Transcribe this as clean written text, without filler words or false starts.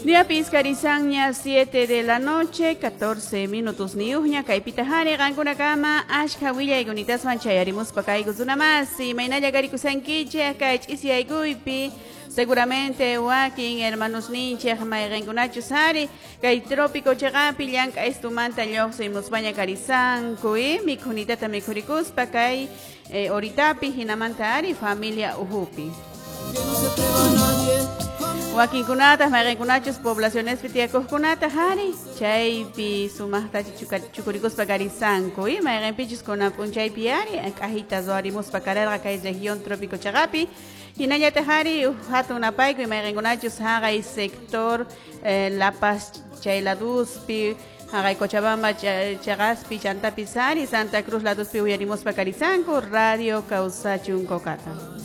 Día Piscarizaña, 7 de la noche, 14 minutos niuña, caipita jare, gankuna kama, ashka willa y gunitas manchayarimus pacaigus una más, y mainaya garikusanquiche, caich isi aiguipi, seguramente wakin, hermanos ninche, mairengunacho sari, kai trópico chegapi, llanca estumanta yoxo y musbaña carizanqui, mi cunitata mi curicus, pacay, oritapi, hinamanta ari, familia ujupi. Joaquín Cunatas, Mayen Cunachos, poblaciones pitiacos Cunatas, Hari, Chaypi, Sumasta, Chucuricos Pagarizanco, y Mayen Pichos con Apunchay Piari, Cajitas Doarimos Pacarera, que es región trópico Chagapi, y Naya Tehari, Hato Napaico, y Mayen Cunachos, Haga y sector La Paz, Chayladuspi, Haga y Cochabamba, Chagaspi, Chantapizari, Santa Cruz, Laduspi, Uyarimos Pacarizanco, Radio Causa Chuncocata.